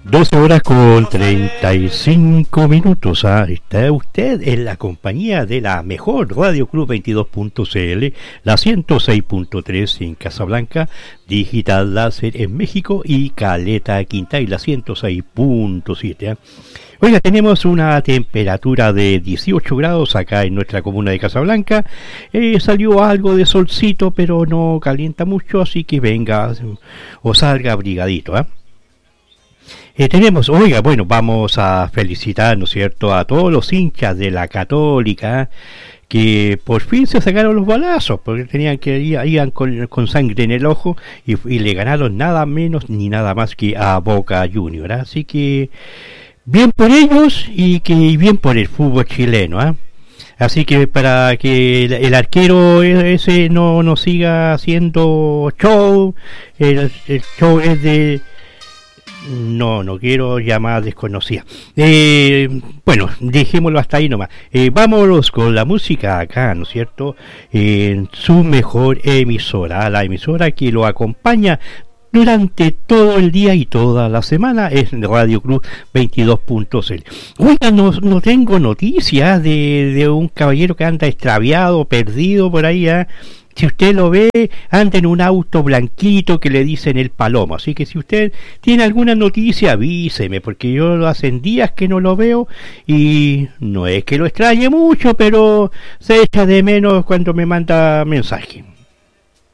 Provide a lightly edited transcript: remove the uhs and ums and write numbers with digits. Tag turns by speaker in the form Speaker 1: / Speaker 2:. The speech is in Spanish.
Speaker 1: 12 horas con 35 minutos. Está usted en la compañía de la mejor Radio Club 22.cl, la 106.3 en Casablanca, Digital Láser en México y Caleta Quintay, la 106.7. Oiga, tenemos una temperatura de 18 grados acá en nuestra comuna de Casablanca. Salió algo de solcito, pero no calienta mucho, así que venga o salga abrigadito, tenemos, oiga, bueno, vamos a felicitar, ¿no es cierto?, a todos los hinchas de la Católica que por fin se sacaron los balazos, porque tenían que iban con sangre en el ojo y le ganaron nada menos ni nada más que a Boca Juniors, así que bien por ellos y bien por el fútbol chileno, Así que para que el arquero ese no siga haciendo show, el show es de... No quiero llamar desconocida. Bueno, dejémoslo hasta ahí nomás. Vámonos con la música acá, ¿no es cierto? En su mejor emisora, la emisora que lo acompaña durante todo el día y toda la semana, es Radio Club 22.cl. Oiga, no tengo noticias de un caballero que anda extraviado, perdido por ahí, Si usted lo ve, anda en un auto blanquito que le dicen el Palomo. Así que si usted tiene alguna noticia, avíseme, porque yo hace días que no lo veo y no es que lo extrañe mucho, pero se echa de menos cuando me manda mensaje.